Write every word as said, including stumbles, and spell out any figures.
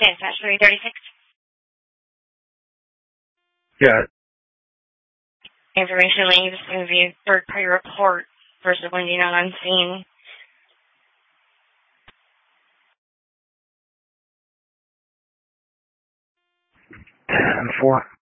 Dispatch three thirty-six. Yeah. Information leaves to view third party report versus landing on scene. ten four.